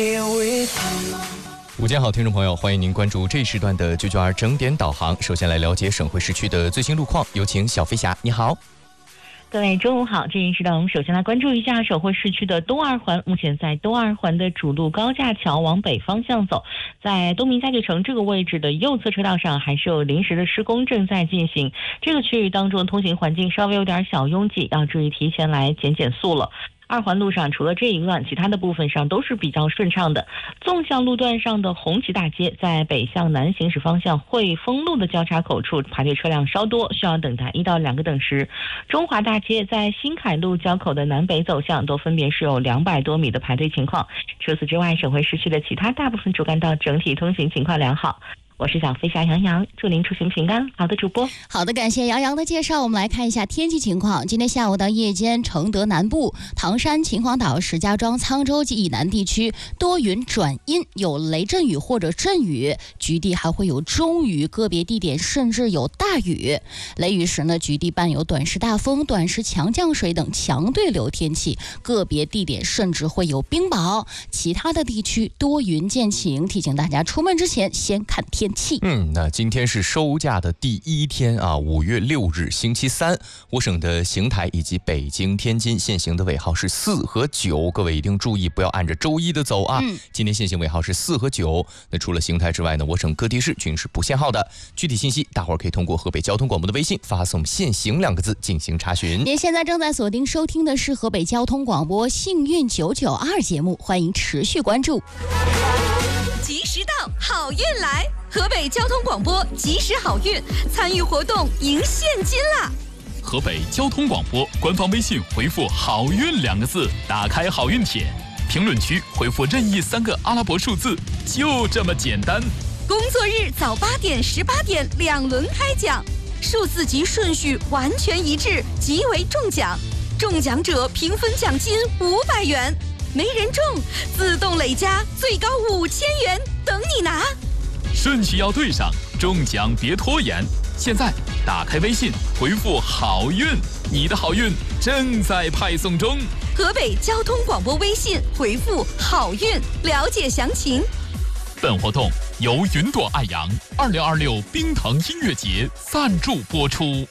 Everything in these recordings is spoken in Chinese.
午间好，听众朋友，欢迎您关注这一时段的992整点导航。首先来了解省会市区的最新路况，有请小飞侠，你好。 各位中午好，这一时段我们首先来关注一下省会市区的东二环。目前在东二环的主路高架桥往北方向走，在东明家具城这个位置的右侧车道上还是有临时的施工正在进行，这个区域当中通行环境稍微有点小拥挤，要注意提前来减速了。二环路上除了这一段，其他的部分上都是比较顺畅的。纵向路段上的红旗大街在北向南行驶方向汇丰路的交叉口处排队车辆稍多，需要等待1到2个等时。中华大街在新凯路交口的南北走向都分别是有200多米的排队情况。除此之外，省会市区的其他大部分主干道整体通行情况良好。我是小飞侠杨洋，祝您出行平安。好的，主播。 好的，感谢杨洋的介绍。我们来看一下天气情况。今天下午到夜间，承德南部、唐山、秦皇岛、石家庄、沧州及以南地区多云转阴，有雷阵雨或者阵雨，局地还会有中雨，个别地点甚至有大雨。雷雨时呢，局地伴有短时大风、短时强降水等强对流天气，个别地点甚至会有冰雹。其他的地区多云见晴，提醒大家出门之前先看天气。 那今天是收假的第一天啊，5月6日星期三，我省的邢台以及北京、天津限行的尾号是4和9，各位一定注意不要按着周一的走啊。今天限行尾号是4和9。那除了邢台之外呢，我省各地市均是不限号的。具体信息大伙儿可以通过河北交通广播的微信发送限行2个字进行查询。 您现在正在锁定收听的是河北交通广播幸运992节目，欢迎持续关注。 及时到，好运来！河北交通广播及时好运，参与活动赢现金啦！ 河北交通广播官方微信回复好运2个字，打开好运帖，评论区回复任意3个阿拉伯数字，就这么简单。 工作日早8点、18点2轮开奖，数字及顺序完全一致，即为中奖。中奖者平分奖金500元。没人中，自动累加最高5000元，等你拿。 顺序要对上，中奖别拖延。现在打开微信，回复好运，你的好运正在派送中。 河北交通广播微信回复好运，了解详情。 本活动由云朵爱扬2026冰腾音乐节赞助播出。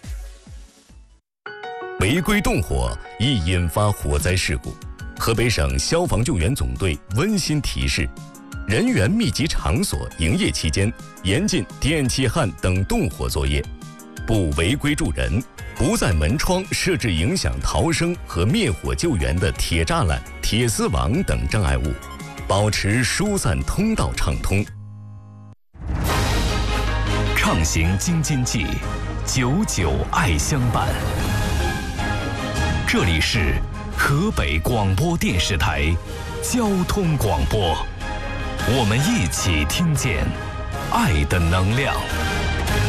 违规动火易引发火灾事故。河北省消防救援总队温馨提示：人员密集场所营业期间，严禁电气焊等动火作业，不违规助人，不在门窗设置影响逃生和灭火救援的铁栅栏、铁丝网等障碍物，保持疏散通道畅通。 畅行京津冀，99爱相伴。这里是河北广播电视台交通广播，我们一起听见爱的能量。